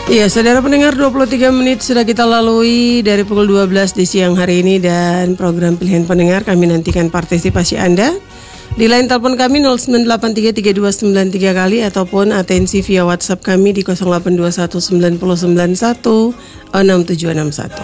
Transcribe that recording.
Iya, saudara pendengar, 23 menit sudah kita lalui dari pukul 12 di siang hari ini, dan program pilihan pendengar kami nantikan partisipasi Anda. Di line telepon kami 09833293 kali, ataupun atensi via WhatsApp kami di 0821 9091 6761.